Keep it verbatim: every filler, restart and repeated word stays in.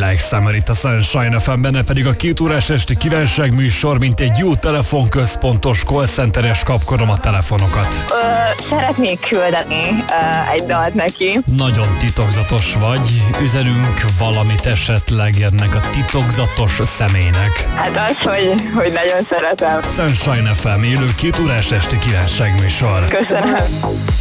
Like Summer itt a Sunshine ef em, benne pedig a két órás esti kívánság műsor, mint egy jó telefonközpontos callcenteres kapkodom a telefonokat. Ö, szeretnék küldeni ö, egy dalt neki. Nagyon titokzatos vagy, üzenünk valamit esetleg ennek a titokzatos személynek. Hát az, hogy, hogy nagyon szeretem. Sunshine ef em élő két órás esti kívánság műsor. Köszönöm.